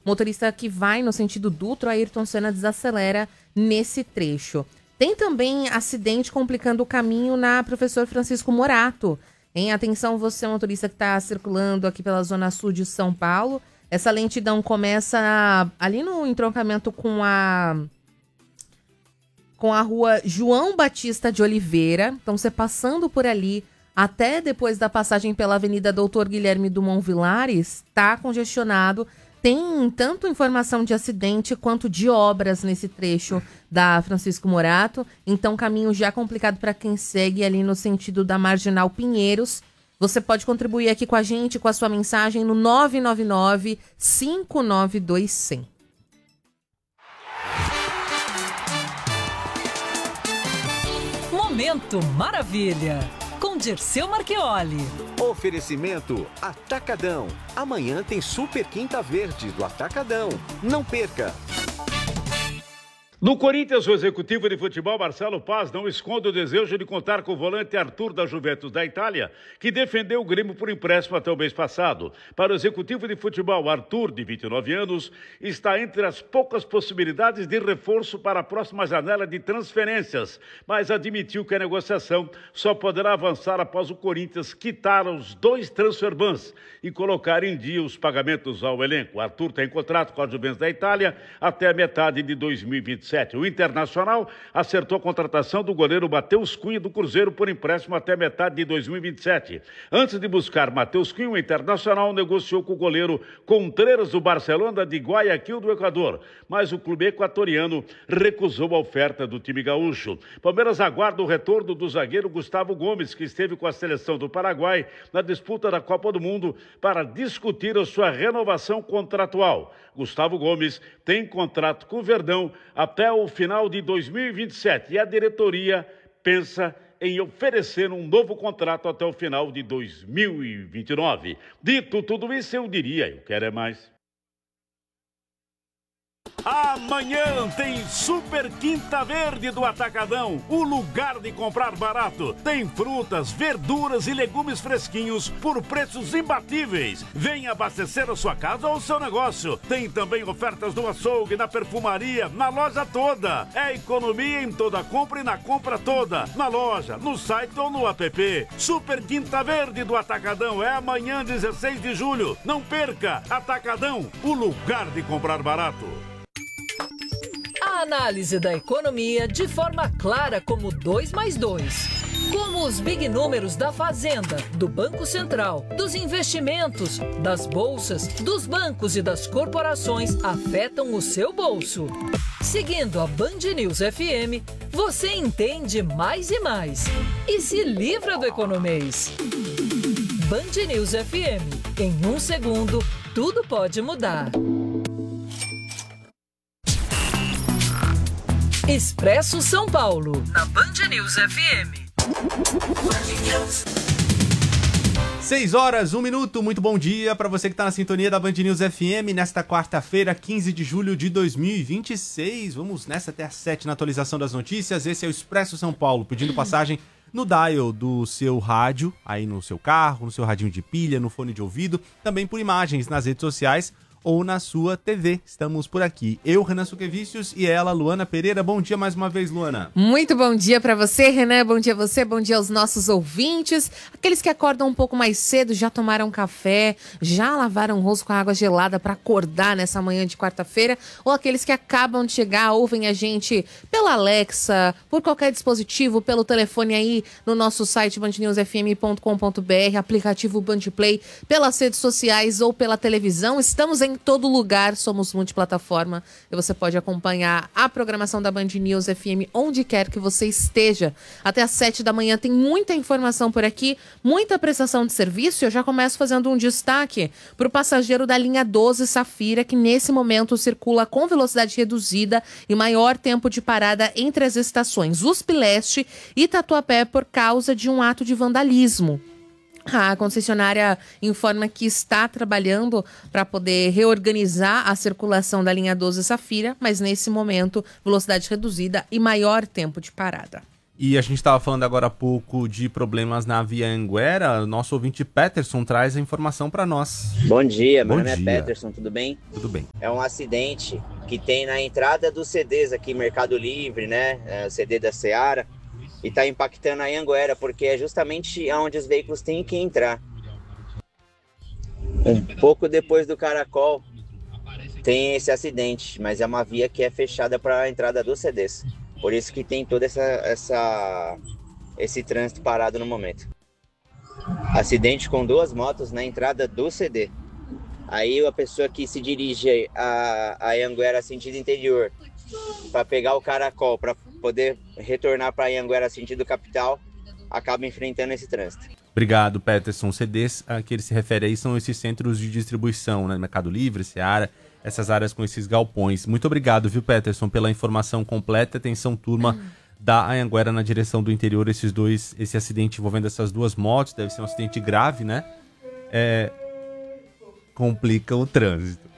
Motorista que vai no sentido Dutra, Ayrton Senna desacelera nesse trecho. Tem também acidente complicando o caminho na Professor Francisco Morato. Atenção, você motorista que está circulando aqui pela zona sul de São Paulo. Essa lentidão começa ali no entroncamento com a rua João Batista de Oliveira. Então, você passando por ali até depois da passagem pela Avenida Doutor Guilherme Dumont Vilares, está congestionado. Tem tanto informação de acidente quanto de obras nesse trecho da Francisco Morato. Então, caminho já complicado para quem segue ali no sentido da Marginal Pinheiros. Você pode contribuir aqui com a gente, com a sua mensagem no 999-592-100. Momento Maravilha, com Dirceu Marchioli. Oferecimento Atacadão. Amanhã tem Super Quinta Verde do Atacadão. Não perca! No Corinthians, o executivo de futebol Marcelo Paz não esconde o desejo de contar com o volante Arthur da Juventus da Itália, que defendeu o Grêmio por empréstimo até o mês passado. Para o executivo de futebol, Arthur, de 29 anos, está entre as poucas possibilidades de reforço para a próxima janela de transferências, mas admitiu que a negociação só poderá avançar após o Corinthians quitar os 2 transferbans e colocar em dia os pagamentos ao elenco. Arthur tem contrato com a Juventus da Itália até a metade de 2027. O Internacional acertou a contratação do goleiro Matheus Cunha do Cruzeiro por empréstimo até metade de 2027. Antes de buscar Matheus Cunha, o Internacional negociou com o goleiro Contreras do Barcelona de Guayaquil do Equador, mas o clube equatoriano recusou a oferta do time gaúcho. Palmeiras aguarda o retorno do zagueiro Gustavo Gomes, que esteve com a seleção do Paraguai na disputa da Copa do Mundo para discutir a sua renovação contratual. Gustavo Gomes tem contrato com o Verdão até o final de 2027 e a diretoria pensa em oferecer um novo contrato até o final de 2029. Dito tudo isso, eu diria, eu quero é mais. Amanhã tem Super Quinta Verde do Atacadão, o lugar de comprar barato. Tem frutas, verduras e legumes fresquinhos por preços imbatíveis. Venha abastecer a sua casa ou o seu negócio. Tem também ofertas no açougue, na perfumaria, na loja toda. É economia em toda compra e na compra toda. Na loja, no site ou no app. Super Quinta Verde do Atacadão é amanhã, 16 de julho. Não perca! Atacadão, o lugar de comprar barato. A análise da economia de forma clara como 2+2. Como os big números da Fazenda, do Banco Central, dos investimentos, das bolsas, dos bancos e das corporações afetam o seu bolso. Seguindo a Band News FM, você entende mais e mais. E se livra do economês. Band News FM. Em 1 segundo, tudo pode mudar. Expresso São Paulo, na Band News FM. 6 horas, 1 minuto, muito bom dia para você que está na sintonia da Band News FM nesta quarta-feira, 15 de julho de 2026. Vamos nessa até às 7 na atualização das notícias. Esse é o Expresso São Paulo, pedindo passagem no dial do seu rádio, aí no seu carro, no seu radinho de pilha, no fone de ouvido, também por imagens nas redes sociais ou na sua TV. Estamos por aqui. Eu, Renan Suquevicius, e ela, Luana Pereira. Bom dia mais uma vez, Luana. Muito bom dia para você, Renan. Bom dia a você, bom dia aos nossos ouvintes. Aqueles que acordam um pouco mais cedo, já tomaram café, já lavaram o rosto com água gelada para acordar nessa manhã de quarta-feira, ou aqueles que acabam de chegar, ouvem a gente pela Alexa, por qualquer dispositivo, pelo telefone aí no nosso site bandnewsfm.com.br, aplicativo Bandplay, pelas redes sociais ou pela televisão. Estamos em todo lugar, somos multiplataforma e você pode acompanhar a programação da Band News FM onde quer que você esteja. Até às 7 da manhã tem muita informação por aqui, muita prestação de serviço. Eu já começo fazendo um destaque para o passageiro da linha 12 Safira, que nesse momento circula com velocidade reduzida e maior tempo de parada entre as estações USP Leste e Tatuapé por causa de um ato de vandalismo. A concessionária informa que está trabalhando para poder reorganizar a circulação da linha 12 Safira, mas nesse momento, velocidade reduzida e maior tempo de parada. E a gente estava falando agora há pouco de problemas na Via Anguera. Nosso ouvinte Peterson traz a informação para nós. Bom dia, meu Bom nome dia. é Peterson, tudo bem? Tudo bem. É um acidente que tem na entrada dos CDs aqui, Mercado Livre, né? O CD da Seara. E está impactando a Anguera, porque é justamente onde os veículos têm que entrar. Um pouco depois do Caracol tem esse acidente, mas é uma via que é fechada para a entrada dos CDs. Por isso que tem todo esse trânsito parado no momento. Acidente com 2 motos na entrada do CD. Aí a pessoa que se dirige a Anguera sentido interior para pegar o Caracol, para poder retornar para Anguera sentido capital, acaba enfrentando esse trânsito. Obrigado, Peterson. CDs a que ele se refere aí são esses centros de distribuição, né? Mercado Livre, Seara, essas áreas com esses galpões. Muito obrigado, viu, Peterson, pela informação completa. Atenção, turma da Anhanguera na direção do interior. Esse acidente envolvendo essas 2 motos, deve ser um acidente grave, né? Complica o trânsito.